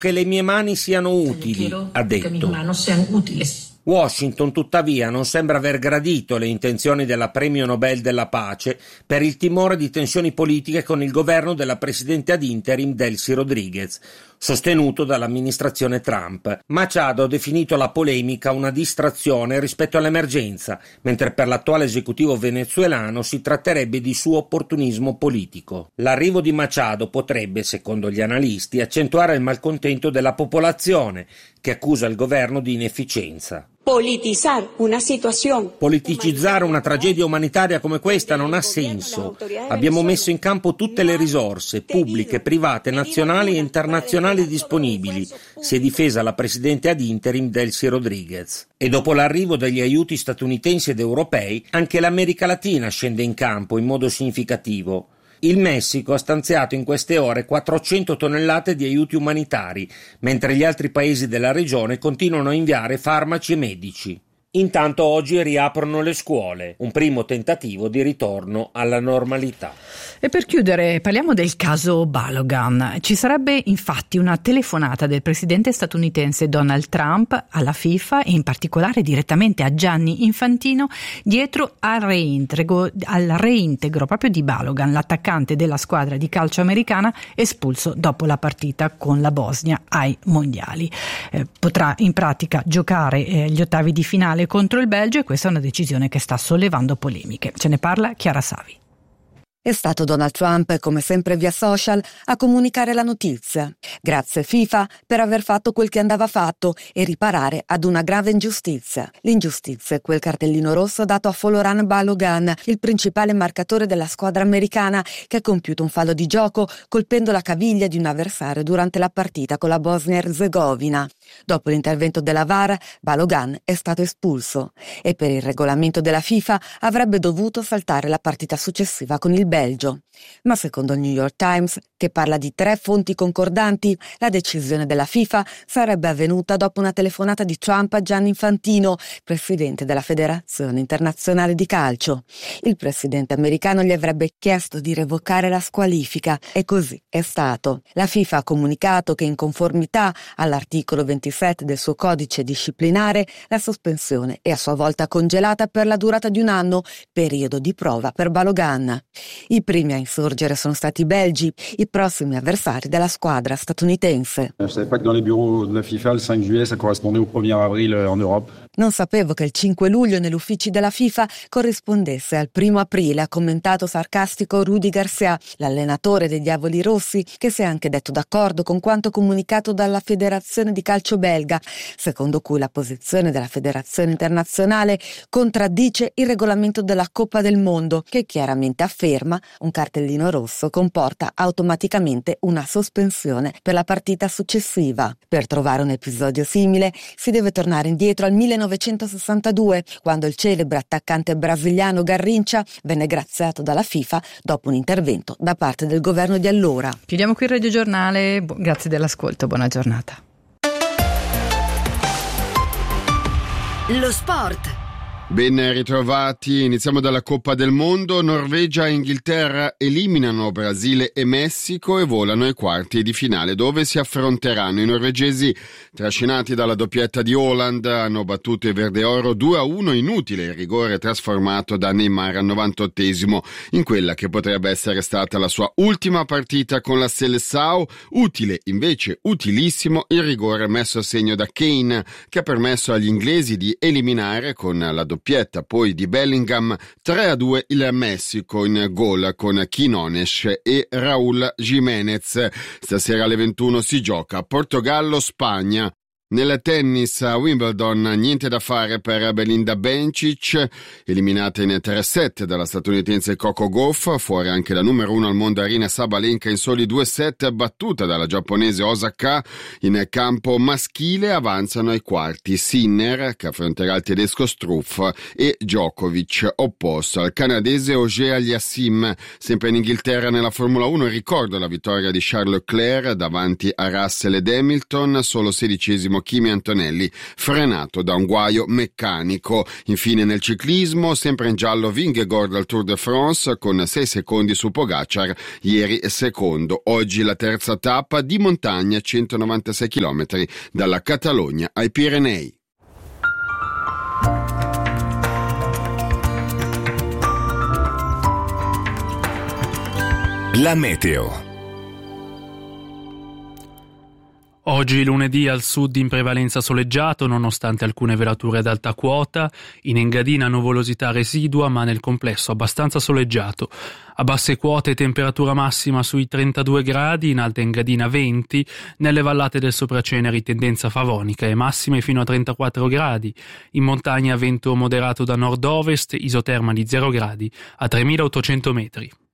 che le mie mani siano utili, ha detto. Washington, tuttavia, non sembra aver gradito le intenzioni della premio Nobel della pace per il timore di tensioni politiche con il governo della presidente ad interim Delcy Rodriguez, sostenuto dall'amministrazione Trump. Machado ha definito la polemica una distrazione rispetto all'emergenza, mentre per l'attuale esecutivo venezuelano si tratterebbe di suo opportunismo politico. L'arrivo di Machado potrebbe, secondo gli analisti, accentuare il malcontento della popolazione, che accusa il governo di inefficienza. Politicizzare una tragedia umanitaria come questa non ha senso. Abbiamo messo in campo tutte le risorse, pubbliche, private, nazionali e internazionali disponibili. Si è difesa la presidente ad interim Delcy Rodriguez. E dopo l'arrivo degli aiuti statunitensi ed europei, anche l'America Latina scende in campo in modo significativo. Il Messico ha stanziato in queste ore 400 tonnellate di aiuti umanitari, mentre gli altri paesi della regione continuano a inviare farmaci e medici. Intanto oggi riaprono le scuole, un primo tentativo di ritorno alla normalità. E per chiudere parliamo del caso Balogun. Ci sarebbe infatti una telefonata del presidente statunitense Donald Trump alla FIFA e in particolare direttamente a Gianni Infantino dietro al reintegro proprio di Balogun, l'attaccante della squadra di calcio americana espulso dopo la partita con la Bosnia ai mondiali. Potrà in pratica giocare gli ottavi di finale contro il Belgio e questa è una decisione che sta sollevando polemiche. Ce ne parla Chiara Savi. È stato Donald Trump, come sempre via social, a comunicare la notizia. Grazie FIFA per aver fatto quel che andava fatto e riparare ad una grave ingiustizia. L'ingiustizia è quel cartellino rosso dato a Folarin Balogun, il principale marcatore della squadra americana, che ha compiuto un fallo di gioco colpendo la caviglia di un avversario durante la partita con la Bosnia-Erzegovina. Dopo l'intervento della VAR, Balogun è stato espulso e per il regolamento della FIFA avrebbe dovuto saltare la partita successiva con il Belgio. Ma secondo il New York Times, che parla di 3 fonti concordanti, la decisione della FIFA sarebbe avvenuta dopo una telefonata di Trump a Gianni Infantino, presidente della Federazione Internazionale di Calcio. Il presidente americano gli avrebbe chiesto di revocare la squalifica e così è stato. La FIFA ha comunicato che in conformità all'articolo 27 del suo codice disciplinare, la sospensione è a sua volta congelata per la durata di 1 anno, periodo di prova per Balogun. I primi a insorgere sono stati i belgi, i prossimi avversari della squadra statunitense. Non sapevo che il 5 luglio negli uffici della FIFA corrispondesse al 1 aprile, ha commentato sarcastico Rudy Garcia, l'allenatore dei Diavoli Rossi, che si è anche detto d'accordo con quanto comunicato dalla Federazione di Calcio belga, secondo cui la posizione della Federazione Internazionale contraddice il regolamento della Coppa del Mondo, che chiaramente afferma un cartellino rosso comporta automaticamente una sospensione per la partita successiva. Per trovare un episodio simile si deve tornare indietro al 1962, quando il celebre attaccante brasiliano Garrincha venne graziato dalla FIFA dopo un intervento da parte del governo di allora. Chiudiamo qui il Radio Giornale, grazie dell'ascolto, buona giornata. Lo sport. Ben ritrovati, iniziamo dalla Coppa del Mondo. Norvegia e Inghilterra eliminano Brasile e Messico e volano ai quarti di finale, dove si affronteranno. I norvegesi, trascinati dalla doppietta di Haaland, hanno battuto i verdeoro 2-1, inutile il rigore trasformato da Neymar al 98esimo in quella che potrebbe essere stata la sua ultima partita con la Seleção. Utile, invece utilissimo, il rigore messo a segno da Kane, che ha permesso agli inglesi di eliminare con la doppietta poi di Bellingham 3-2 il Messico in gol con Quinones e Raúl Jiménez. Stasera alle 21 si gioca Portogallo-Spagna. Nel tennis a Wimbledon niente da fare per Belinda Bencic, eliminata in 3-7 dalla statunitense Coco Gauff, fuori anche la numero 1 al mondo Aryna Sabalenka in soli 2 set, battuta dalla giapponese Osaka. In campo maschile avanzano ai quarti Sinner, che affronterà il tedesco Struff, e Djokovic, opposto al canadese Auger-Aliassime. Sempre in Inghilterra nella Formula 1 ricordo la vittoria di Charles Leclerc davanti a Russell ed Hamilton, solo 16esimo Kimi Antonelli, frenato da un guaio meccanico. Infine nel ciclismo, sempre in giallo Vingegaard al Tour de France con 6 secondi su Pogacar, ieri secondo. Oggi la terza tappa di montagna, 196 km dalla Catalogna ai Pirenei. La meteo. Oggi lunedì al sud in prevalenza soleggiato nonostante alcune velature ad alta quota, in Engadina nuvolosità residua ma nel complesso abbastanza soleggiato. A basse quote temperatura massima sui 32 gradi, in Alta Engadina 20, nelle vallate del Sopraceneri tendenza favonica e massime fino a 34 gradi. In montagna vento moderato da nord-ovest, isoterma di 0 gradi a 3800 metri.